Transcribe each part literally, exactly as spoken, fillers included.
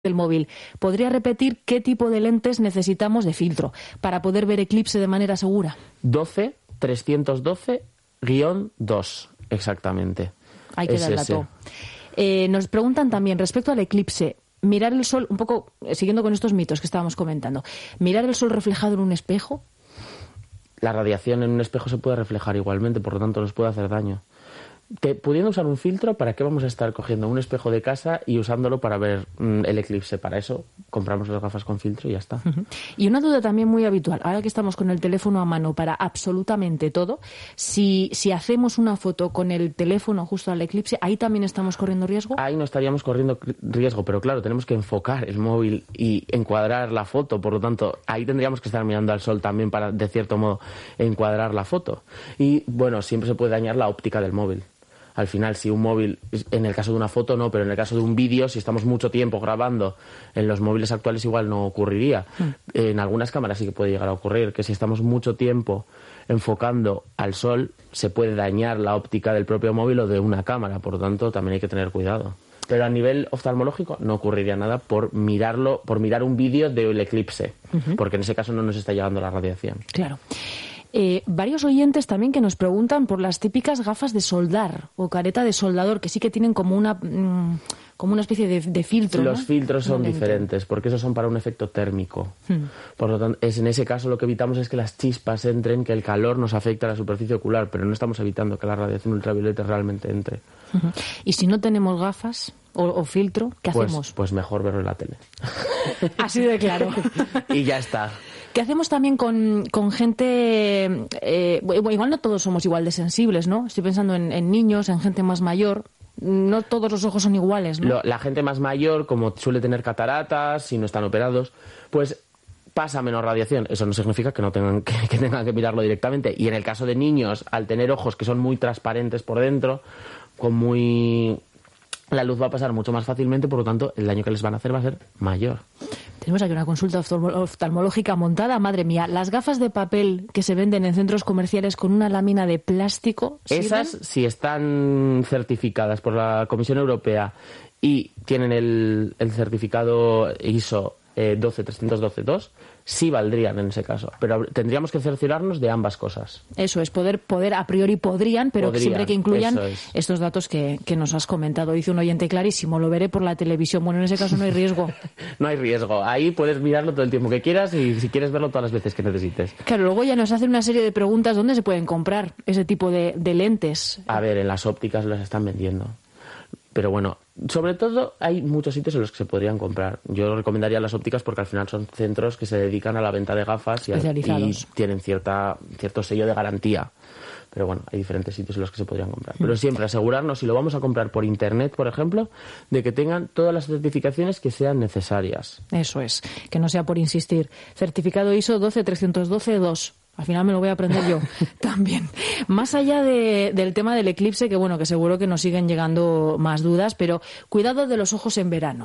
del móvil. ¿Podría repetir qué tipo de lentes necesitamos de filtro para poder ver eclipse de manera segura? doce trescientos doce guión dos, exactamente. Ahí queda el dato. Eh, nos preguntan también respecto al eclipse, mirar el sol, un poco eh, siguiendo con estos mitos que estábamos comentando, mirar el sol reflejado en un espejo. La radiación en un espejo se puede reflejar igualmente, por lo tanto nos puede hacer daño. Te, pudiendo usar un filtro, ¿para qué vamos a estar cogiendo un espejo de casa y usándolo para ver mm, el eclipse? Para eso compramos las gafas con filtro y ya está. Uh-huh. Y una duda también muy habitual, ahora que estamos con el teléfono a mano para absolutamente todo, si, si hacemos una foto con el teléfono justo al eclipse, ¿ahí también estamos corriendo riesgo? Ahí no estaríamos corriendo riesgo, pero claro, tenemos que enfocar el móvil y encuadrar la foto, por lo tanto, ahí tendríamos que estar mirando al sol también para, de cierto modo, encuadrar la foto. Y, bueno, siempre se puede dañar la óptica del móvil. Al final, si un móvil, en el caso de una foto no, pero en el caso de un vídeo, si estamos mucho tiempo grabando, en los móviles actuales igual no ocurriría. Mm. En algunas cámaras sí que puede llegar a ocurrir, que si estamos mucho tiempo enfocando al sol, se puede dañar la óptica del propio móvil o de una cámara, por lo tanto también hay que tener cuidado. Pero a nivel oftalmológico no ocurriría nada por mirarlo, por mirar un vídeo del eclipse, uh-huh. porque en ese caso no nos está llegando la radiación. Claro. Eh, varios oyentes también que nos preguntan por las típicas gafas de soldar o careta de soldador, que sí que tienen como una mmm, como una especie de, de filtro. Los ¿no? filtros son diferentes, porque esos son para un efecto térmico. Hmm. Por lo tanto, es, en ese caso lo que evitamos es que las chispas entren, que el calor nos afecte a la superficie ocular, pero no estamos evitando que la radiación ultravioleta realmente entre. Uh-huh. Y si no tenemos gafas o, o filtro, ¿qué pues, hacemos? Pues mejor verlo en la tele. Así de claro. Y ya está. ¿Qué hacemos también con, con gente, eh, igual no todos somos igual de sensibles, ¿no? Estoy pensando en, en niños, en gente más mayor. No todos los ojos son iguales, ¿no? Lo, la gente más mayor, como suele tener cataratas, si no están operados, pues pasa menos radiación. Eso no significa que no tengan que, que tengan que mirarlo directamente. Y en el caso de niños, al tener ojos que son muy transparentes por dentro, con muy... la luz va a pasar mucho más fácilmente, por lo tanto, el daño que les van a hacer va a ser mayor. Tenemos aquí una consulta oftalmológica montada. Madre mía, las gafas de papel que se venden en centros comerciales con una lámina de plástico, ¿sirven? Esas, si están certificadas por la Comisión Europea y tienen el, el certificado I S O eh, doce trescientos doce dos, sí valdrían en ese caso, pero tendríamos que cerciorarnos de ambas cosas. Eso es, poder, poder a priori podrían, pero podrían, siempre que incluyan es. estos datos que, que nos has comentado. Dice un oyente clarísimo, lo veré por la televisión. Bueno, en ese caso no hay riesgo. No hay riesgo, ahí puedes mirarlo todo el tiempo que quieras y si quieres verlo todas las veces que necesites. Claro, luego ya nos hacen una serie de preguntas, ¿dónde se pueden comprar ese tipo de, de lentes? A ver, en las ópticas las están vendiendo. Pero bueno, sobre todo hay muchos sitios en los que se podrían comprar. Yo recomendaría las ópticas porque al final son centros que se dedican a la venta de gafas y, a, y tienen cierta, cierto sello de garantía. Pero bueno, hay diferentes sitios en los que se podrían comprar. Pero siempre asegurarnos, si lo vamos a comprar por internet, por ejemplo, de que tengan todas las certificaciones que sean necesarias. Eso es, que no sea por insistir. Certificado I S O doce trescientos doce dos. Al final me lo voy a aprender yo también. Más allá de, del tema del eclipse, que bueno, que seguro que nos siguen llegando más dudas, pero cuidado de los ojos en verano.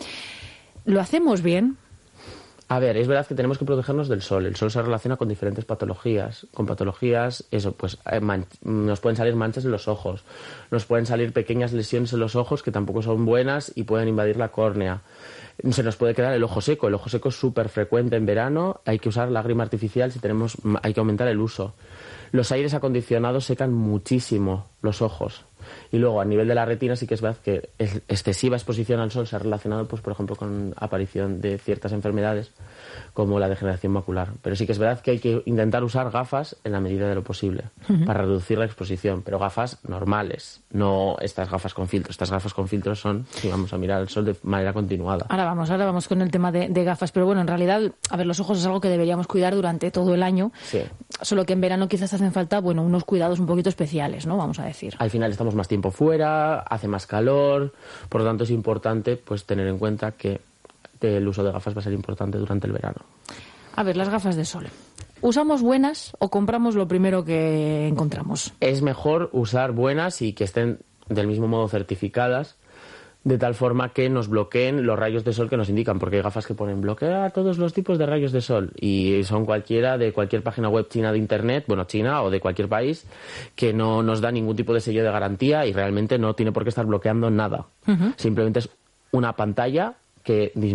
¿Lo hacemos bien? A ver, es verdad que tenemos que protegernos del sol. El sol se relaciona con diferentes patologías. Con patologías, eso, pues man- nos pueden salir manchas en los ojos, nos pueden salir pequeñas lesiones en los ojos que tampoco son buenas y pueden invadir la córnea. Se nos puede quedar el ojo seco. El ojo seco es súper frecuente en verano. Hay que usar lágrima artificial si tenemos, hay que aumentar el uso. Los aires acondicionados secan muchísimo los ojos. Y luego, a nivel de la retina, sí que es verdad que excesiva exposición al sol se ha relacionado, pues, por ejemplo, con aparición de ciertas enfermedades, como la degeneración macular. Pero sí que es verdad que hay que intentar usar gafas en la medida de lo posible, uh-huh. para reducir la exposición, pero gafas normales, no estas gafas con filtros. Estas gafas con filtros son si vamos a mirar el sol de manera continuada. Ahora vamos, ahora vamos con el tema de, de gafas, pero bueno, en realidad, a ver, los ojos es algo que deberíamos cuidar durante todo el año, sí. Solo que en verano quizás hacen falta, bueno, unos cuidados un poquito especiales, ¿no? Vamos a decir. Al final estamos más tiempo fuera, hace más calor, por lo tanto es importante, pues, tener en cuenta que el uso de gafas va a ser importante durante el verano. A ver, las gafas de sol. ¿Usamos buenas o compramos lo primero que encontramos? Es mejor usar buenas y que estén del mismo modo certificadas, de tal forma que nos bloqueen los rayos de sol que nos indican, porque hay gafas que ponen bloquea todos los tipos de rayos de sol y son cualquiera de cualquier página web china de internet, bueno, china o de cualquier país, que no nos da ningún tipo de sello de garantía y realmente no tiene por qué estar bloqueando nada. Uh-huh. Simplemente es una pantalla que